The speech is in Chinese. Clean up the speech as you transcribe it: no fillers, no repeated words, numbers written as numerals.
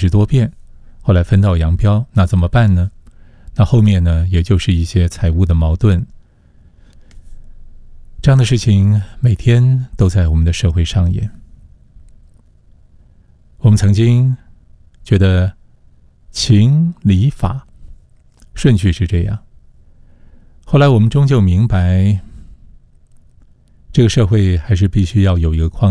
事多变，后来分道扬镳，那怎么办呢？那后面呢，也就是一些财务的矛盾。这样的事情每天都在我们的社会上演。我们曾经觉得情理法顺序是这样，后来我们终究明白，这个社会还是必须要有一个框